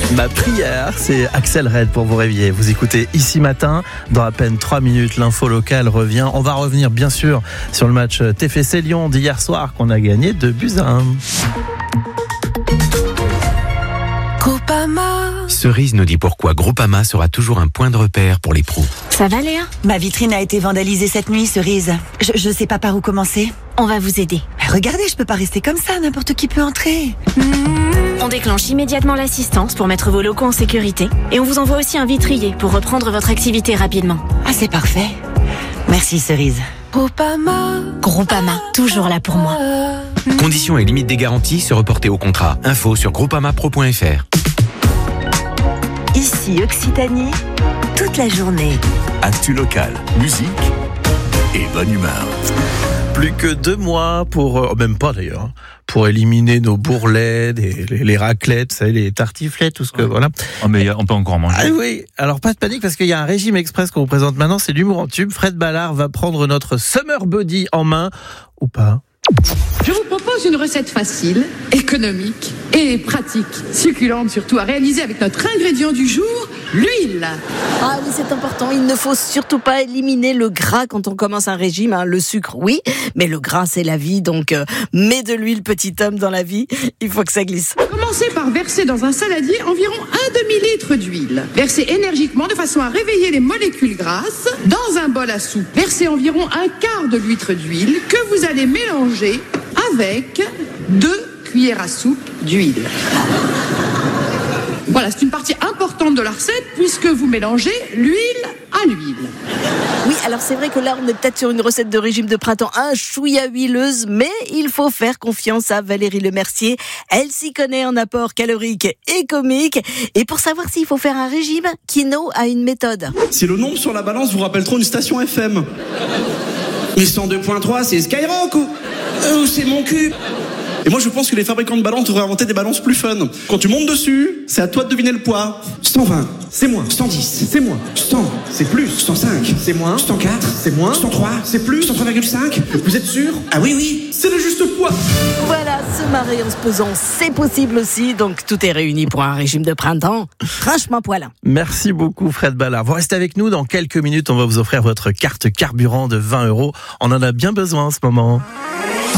Ma prière, c'est Axel Red pour vous réveiller. Vous écoutez Ici Matin. Dans à peine 3 minutes, l'info locale revient. On va revenir bien sûr sur le match TFC Lyon d'hier soir qu'on a gagné 2-1. Groupama. Cerise nous dit pourquoi Groupama sera toujours un point de repère pour les pros. Ça va Léa ? Ma vitrine a été vandalisée cette nuit, Cerise. Je sais pas par où commencer. On va vous aider. Regardez, je peux pas rester comme ça, n'importe qui peut entrer. On déclenche immédiatement l'assistance pour mettre vos locaux en sécurité et on vous envoie aussi un vitrier pour reprendre votre activité rapidement. Ah, c'est parfait. Merci, Cerise. Groupama, toujours là pour moi. Conditions et limites des garanties se reporter au contrat. Info sur groupamapro.fr. Ici, Occitanie, toute la journée. Actu locale, musique et bonne humeur. Plus que 2 mois pour, même pas d'ailleurs, pour éliminer nos bourrelets, les raclettes, vous savez, les tartiflettes, tout ce que, voilà. Oh, mais on peut encore en manger. Ah oui, alors pas de panique parce qu'il y a un régime express qu'on vous présente maintenant, c'est l'humour en tube. Fred Ballard va prendre notre Summer Body en main, ou pas. Je vous propose une recette facile, économique et pratique, succulente surtout, à réaliser avec notre ingrédient du jour, l'huile. Ah oui, c'est important. Il ne faut surtout pas éliminer le gras quand on commence un régime. Le sucre, oui, mais le gras, c'est la vie. Donc, mets de l'huile, petit homme, dans la vie. Il faut que ça glisse. Commencez par verser dans un saladier environ 1 demi-litre d'huile. Versez énergiquement de façon à réveiller les molécules grasses. Dans un bol à soupe, versez environ 1/4 de litre d'huile que vous allez mélanger avec 2 cuillères à soupe d'huile. Voilà, c'est une partie importante de la recette puisque vous mélangez l'huile à l'huile. Oui, alors c'est vrai que là, on est peut-être sur une recette de régime de printemps un chouïa huileuse, mais il faut faire confiance à Valérie Lemercier. Elle s'y connaît en apport calorique et comique. Et pour savoir s'il faut faire un régime, Kino a une méthode. Si le nombre sur la balance vous rappelle trop une station FM. 102.3, c'est Skyrock ou c'est mon cul. Et moi je pense que les fabricants de balances devraient inventer des balances plus fun. Quand tu montes dessus, c'est à toi de deviner le poids. 120, c'est moins. 110, c'est moins. 100, c'est plus. 105, c'est moins. 104, c'est moins. 103, c'est plus. 103,5, vous êtes sûr? Ah oui, c'est le juste poids. Voilà, se marrer en se pesant, c'est possible aussi. Donc tout est réuni pour un régime de printemps. Franchement poilin. Merci beaucoup Fred Ballard. Vous restez avec nous, dans quelques minutes, on va vous offrir votre carte carburant de 20 €. On en a bien besoin en ce moment.